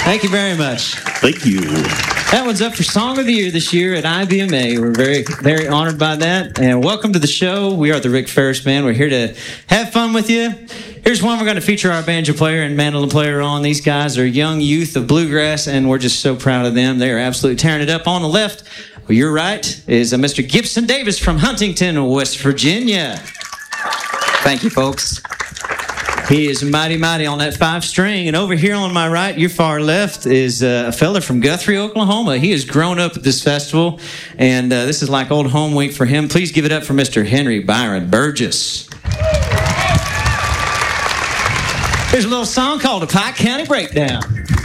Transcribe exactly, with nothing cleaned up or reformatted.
Thank you very much. Thank you. That one's up for Song of the Year this year at I B M A. We're very, very honored by that. And welcome to the show. We are the Rick Ferris Band. We're here to have fun with you. Here's one we're going to feature our banjo player and mandolin player on. These guys are young youth of bluegrass, and we're just so proud of them. They are absolutely tearing it up. On the left, well, you're right, is uh, Mister Gibson Davis from Huntington, West Virginia. Thank you, folks. He is mighty, mighty on that five string. And over here on my right, your far left, is uh, a fella from Guthrie, Oklahoma. He has grown up at this festival, and uh, this is like old home week for him. Please give it up for Mister Henry Byron Burgess. There's a little song called the Pike County Breakdown.